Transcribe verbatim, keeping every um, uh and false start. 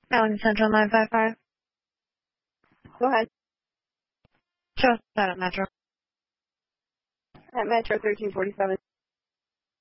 Allen Central nine five five. Go ahead. Show us that at Metro. At Metro thirteen forty-seven.